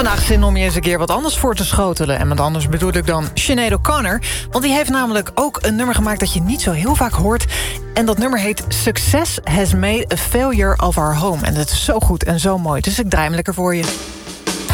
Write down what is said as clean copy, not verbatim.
vandaag zin om je eens een keer wat anders voor te schotelen. En met anders bedoel ik dan Sinead O'Connor. Want die heeft namelijk ook een nummer gemaakt dat je niet zo heel vaak hoort. En dat nummer heet Success Has Made a Failure of Our Home. En dat is zo goed en zo mooi, dus ik draai hem lekker voor je.